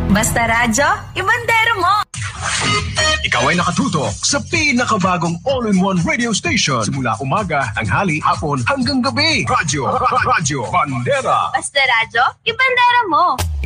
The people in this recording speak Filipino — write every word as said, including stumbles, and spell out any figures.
Basta radyo, ibandero mo! Ikaw ay nakatutok sa pinakabagong all-in-one radio station. Simula umaga, tanghali, hapon, hanggang gabi. Radyo, radyo, Bandera. Basta radyo, ibandero mo!